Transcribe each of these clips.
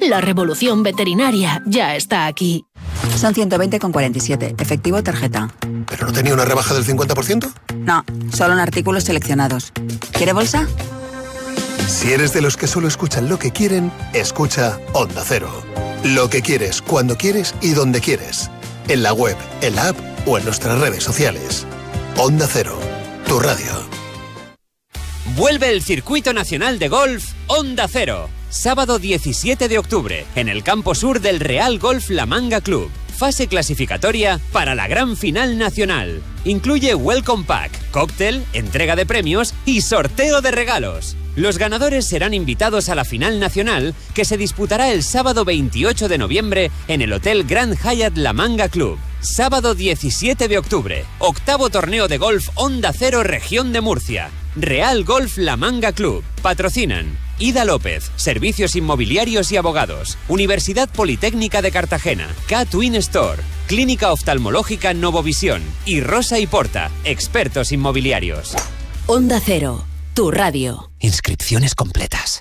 La revolución veterinaria ya está aquí. Son 120,47. Efectivo, tarjeta. ¿Pero no tenía una rebaja del 50%? No, solo en artículos seleccionados. ¿Quiere bolsa? Si eres de los que solo escuchan lo que quieren, escucha Onda Cero. Lo que quieres, cuando quieres y donde quieres. En la web, en la app o en nuestras redes sociales. Onda Cero, tu radio. Vuelve el Circuito Nacional de Golf Onda Cero. Sábado 17 de octubre, en el campo sur del Real Golf La Manga Club. Fase clasificatoria para la gran final nacional. Incluye Welcome Pack, cóctel, entrega de premios y sorteo de regalos. Los ganadores serán invitados a la final nacional, que se disputará el sábado 28 de noviembre en el Hotel Grand Hyatt La Manga Club. Sábado 17 de octubre, octavo torneo de golf Onda Cero Región de Murcia. Real Golf La Manga Club. Patrocinan Ida López, Servicios Inmobiliarios y Abogados, Universidad Politécnica de Cartagena, K-Twin Store, Clínica Oftalmológica Novovisión y Rosa y Porta, expertos inmobiliarios. Onda Cero, tu radio. Inscripciones completas.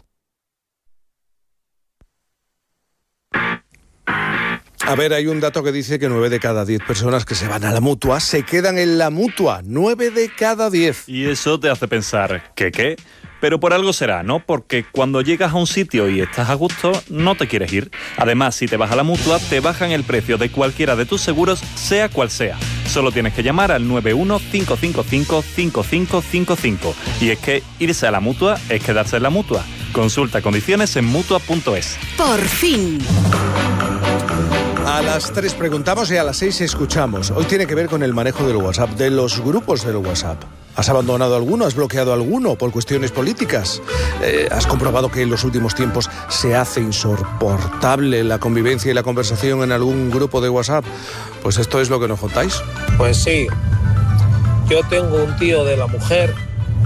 A ver, hay un dato que dice que 9 de cada 10 personas que se van a la Mutua se quedan en la Mutua. 9 de cada 10. Y eso te hace pensar, ¿qué? Pero por algo será, ¿no? Porque cuando llegas a un sitio y estás a gusto, no te quieres ir. Además, si te vas a la Mutua, te bajan el precio de cualquiera de tus seguros, sea cual sea. Solo tienes que llamar al 91-555-5555. Y es que irse a la Mutua es quedarse en la Mutua. Consulta condiciones en Mutua.es. ¡Por fin! A las 3 preguntamos y a las 6 escuchamos. Hoy tiene que ver con el manejo del WhatsApp, de los grupos del WhatsApp. ¿Has abandonado alguno? ¿Has bloqueado alguno por cuestiones políticas? ¿Has comprobado que en los últimos tiempos se hace insoportable la convivencia y la conversación en algún grupo de WhatsApp? Pues esto es lo que nos contáis. Pues sí, yo tengo un tío de la mujer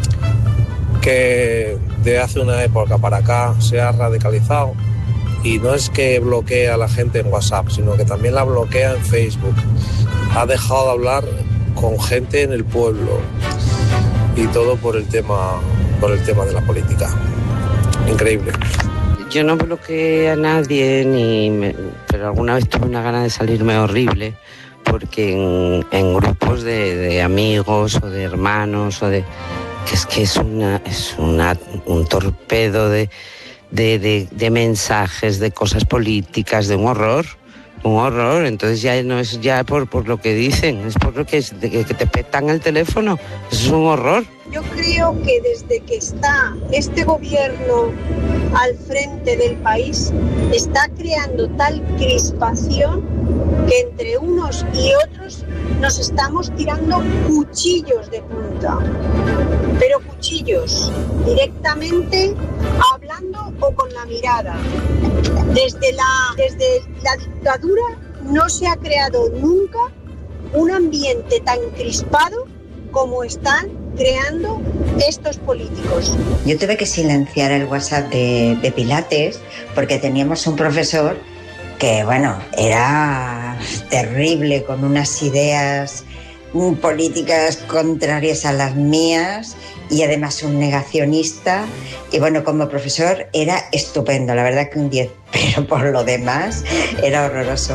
que de hace una época para acá se ha radicalizado. Y no es que bloquee a la gente en WhatsApp, sino que también la bloquea en Facebook. Ha dejado de hablar con gente en el pueblo y todo por el tema de la política. Increíble. Yo no bloqueé a nadie, pero alguna vez tuve una gana de salirme horrible, porque en grupos de amigos o de hermanos que es un torpedo de mensajes, de cosas políticas, de un horror. Entonces ya no es ya por lo que dicen, es por lo que te petan el teléfono. Eso es un horror. Yo creo que desde que está este gobierno al frente del país, está creando tal crispación que entre unos y otros nos estamos tirando cuchillos de punta. Pero cuchillos, directamente hablando o con la mirada. Desde la dictadura no se ha creado nunca un ambiente tan crispado como están creando estos políticos. Yo tuve que silenciar el WhatsApp de Pilates porque teníamos un profesor que, era terrible, con unas ideas políticas contrarias a las mías y además un negacionista. Y como profesor era estupendo, la verdad que un 10, pero por lo demás era horroroso.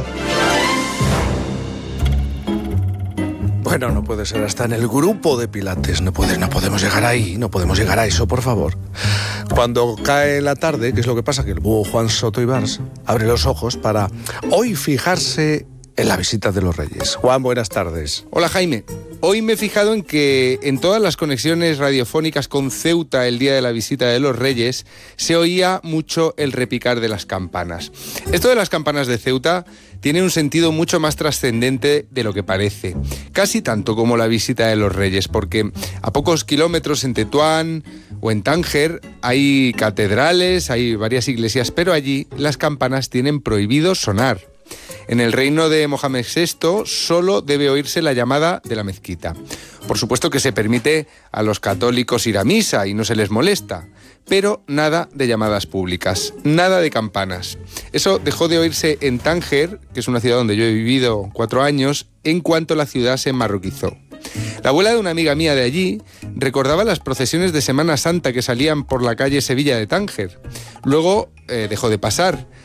Bueno, no puede ser, hasta en el grupo de Pilates no podemos llegar ahí, no podemos llegar a eso, por favor. Cuando cae la tarde, ¿qué es lo que pasa? Que el búho Juan Soto Ibars abre los ojos para hoy fijarse en la visita de los Reyes. Juan, buenas tardes. Hola, Jaime. Hoy me he fijado en que en todas las conexiones radiofónicas con Ceuta el día de la visita de los Reyes se oía mucho el repicar de las campanas. Esto de las campanas de Ceuta tiene un sentido mucho más trascendente de lo que parece. Casi tanto como la visita de los Reyes, porque a pocos kilómetros en Tetuán o en Tánger hay catedrales, hay varias iglesias, pero allí las campanas tienen prohibido sonar. En el reino de Mohamed VI solo debe oírse la llamada de la mezquita. Por supuesto que se permite a los católicos ir a misa y no se les molesta, pero nada de llamadas públicas, nada de campanas. Eso dejó de oírse en Tánger, que es una ciudad donde yo he vivido 4 años, en cuanto la ciudad se marroquizó. La abuela de una amiga mía de allí recordaba las procesiones de Semana Santa que salían por la calle Sevilla de Tánger. Luego dejó de pasar.